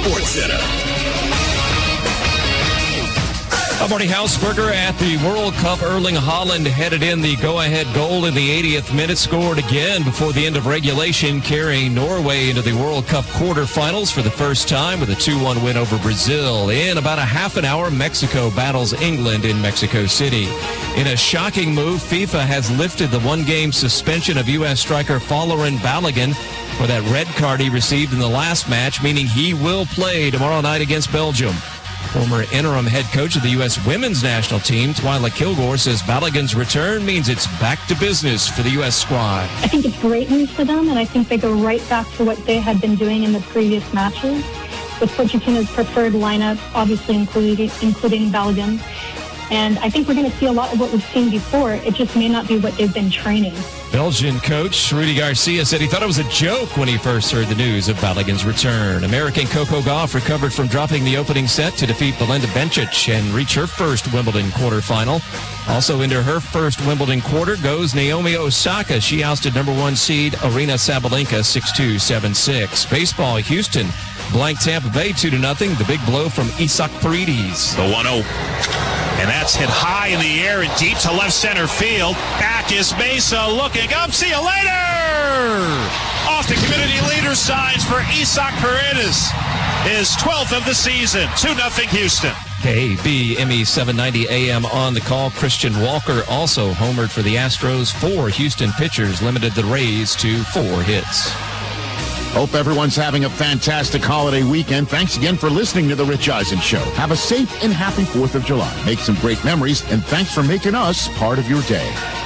Sports Center. Marty Hausberger at the World Cup. Erling Haaland headed in the go-ahead goal in the 80th minute, scored again before the end of regulation, carrying Norway into the World Cup quarterfinals for the first time with a 2-1 win over Brazil. In about a half an hour, Mexico battles England in Mexico City. In a shocking move, FIFA has lifted the one-game suspension of U.S. striker Folarin Balogun for that red card he received in the last match, meaning he will play tomorrow night against Belgium. Former interim head coach of the U.S. women's national team, Twyla Kilgore, says Balogun's return means it's back to business for the U.S. squad. I think it's great news for them, and I think they go right back to what they had been doing in the previous matches, with Pochettino's preferred lineup, obviously including Balogun. And I think we're going to see a lot of what we've seen before. It just may not be what they've been training. Belgian coach Rudy Garcia said he thought it was a joke when he first heard the news of Balogun's return. American Coco Gauff recovered from dropping the opening set to defeat Belinda Bencic and reach her first Wimbledon quarterfinal. Also into her first Wimbledon quarter goes Naomi Osaka. She ousted number one seed Aryna Sabalenka 6-2, 7-6. Baseball, Houston blank Tampa Bay 2-0. The big blow from Isaac Paredes. The 1-0. And that's hit high in the air and deep to left center field. Back is Mesa looking up. See you later! Off the community leader signs for Isaac Paredes. His 12th of the season. 2-0 Houston. KBME 790 AM on the call. Christian Walker also homered for the Astros. 4 Houston pitchers limited the Rays to 4 hits. Hope everyone's having a fantastic holiday weekend. Thanks again for listening to The Rich Eisen Show. Have a safe and happy 4th of July. Make some great memories, and thanks for making us part of your day.